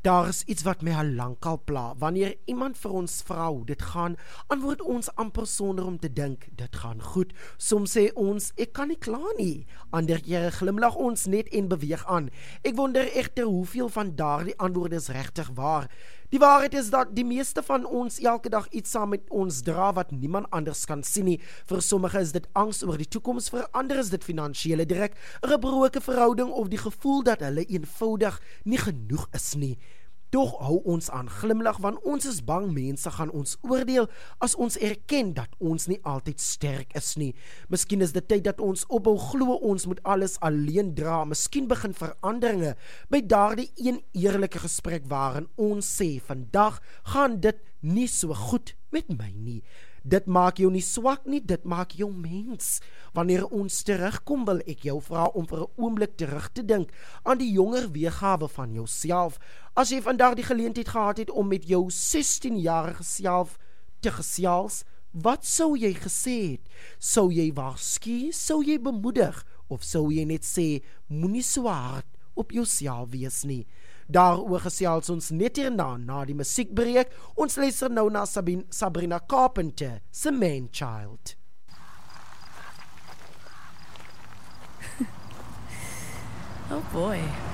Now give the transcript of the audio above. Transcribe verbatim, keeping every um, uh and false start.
Daar is iets wat my al lankal pla. Wanneer iemand vir ons vra hoe dit gaan, antwoord ons amper sonder om te dink, dit gaan goed. Soms sê ons, ek kan nie kla nie. Ander kere glimlag ons net en beweeg aan. Ek wonder egter hoeveel van daardie antwoorde is regtig waar. Die waarheid is dat die meeste van ons elke dag iets saam met ons dra wat niemand anders kan sien nie. Vir sommige is dit angs oor die toekoms, vir ander is dit finansiële druk, 'n gebroke verhouding of die gevoel dat hulle eenvoudig nie genoeg is nie. Tog hou ons aan glimlag, want ons is bang mense gaan ons oordeel as ons erken dat ons nie altyd sterk is nie. Miskien is dit tyd dat ons ophou glo ons moet alles alleen dra. Miskien begin veranderinge by daardie een eerlike gesprek waarin ons sê, vandag gaan dit nie so goed met my nie. Dit maak jou nie swak nie, dit maak jou mens. Wanneer ons terugkom, wil ek jou vra om vir 'n oomblik terug te dink aan die jonger weergawe van jouself. As jy vandag die geleentheid gehad het om met jou sestienjarige self te gesels, wat sou jy gesê het? Sou jy waarsku, sou jy bemoedig, of sou jy net sê, moenie so hard op jouself wees nie? Daaroor gesels ons net hierna, na die musiekbreek. Ons luister nou na Sabine, Sabrina Carpenter, se Man Child. Oh boy.